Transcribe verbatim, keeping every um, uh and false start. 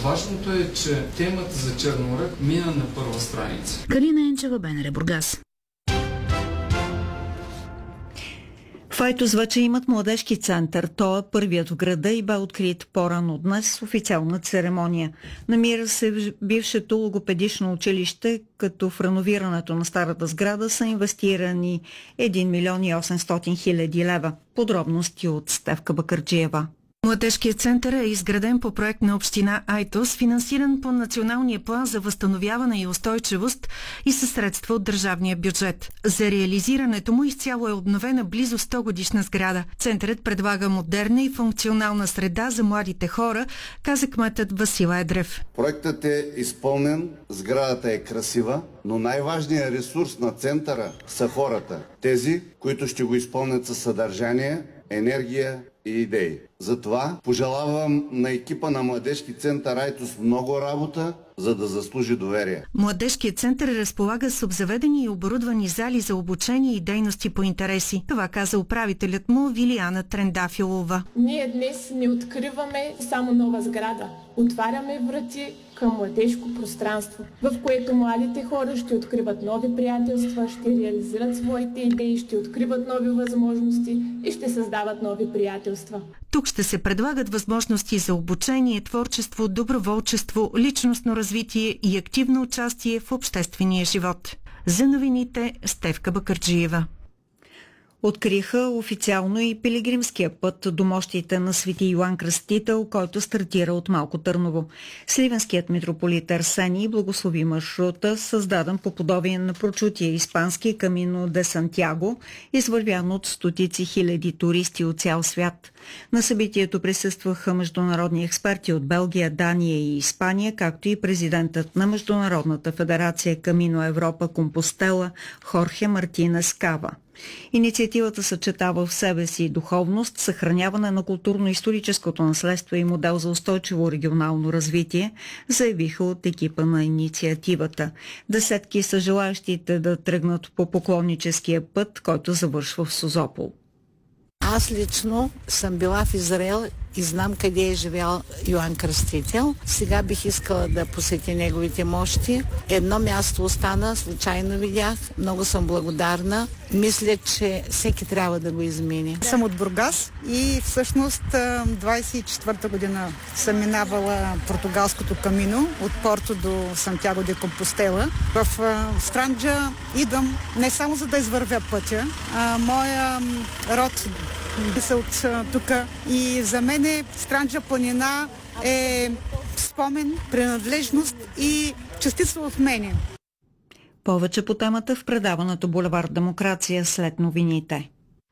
Важното е, че темата за Черноморец мина на първа страница. Калина Енчева, БНР Бургас. В Айтос вече имат младежки център. Той е първият в града и бе открит по-рано днес с официална церемония. Намира се в бившето логопедично училище, като в реновирането на старата сграда са инвестирани един милион и осемстотин хиляди лева. Подробности от Стефка Бакърджиева. Младежкият център е изграден по проект на община Айтос, финансиран по Националния план за възстановяване и устойчивост и със средства от държавния бюджет. За реализирането му изцяло е обновена близо сто годишна сграда. Центърът предлага модерна и функционална среда за младите хора, каза кметът Васил Едрев. Проектът е изпълнен, сградата е красива, но най-важният ресурс на центъра са хората. Тези, които ще го изпълнят със съдържание, енергия и идеи. Затова пожелавам на екипа на Младежки център Айтос много работа, за да заслужи доверие. Младежкият център разполага с обзаведени и оборудвани зали за обучение и дейности по интереси. Това каза управителят му Вилияна Трендафилова. Ние днес не откриваме само нова сграда. Отваряме врати към младежко пространство, в което младите хора ще откриват нови приятелства, ще реализират своите идеи, ще откриват нови възможности и ще създават нови приятелства. Тук ще се предлагат възможности за обучение, творчество, доброволчество, личностно развитие и активно участие в обществения живот. За новините Стефка Бакърджиева. Откриха официално и пилигримския път до мощите на Свети Йоан Кръстител, който стартира от Малко Търново. Сливенският митрополит Арсений благослови маршрута, създаден по подобие на прочутия испански Камино де Сантяго, извървян от стотици хиляди туристи от цял свят. На събитието присъстваха международни експерти от Белгия, Дания и Испания, както и президентът на Международната федерация Камино Европа Компостела Хорхе Мартинес Кава. Инициативата съчетава в себе си духовност, съхраняване на културно-историческото наследство и модел за устойчиво регионално развитие, заявиха от екипа на инициативата. Десетки са желаящите да тръгнат по поклонническия път, който завършва в Созопол. Аз лично съм била в Израел и знам къде е живял Йоан Кръстител. Сега бих искала да посетя неговите мощи. Едно място остана, случайно видях. Много съм благодарна. Мисля, че всеки трябва да го измени. Съм от Бургас и всъщност двадесет и четвърта година съм минавала португалското камино от Порто до Сантяго де Компостела. В Странджа идвам не само за да извървя пътя, а моя род са от тук и за мен Странджа планина е спомен, принадлежност и частица от мене. Повече по темата в предаването Булевард Демокрация след новините.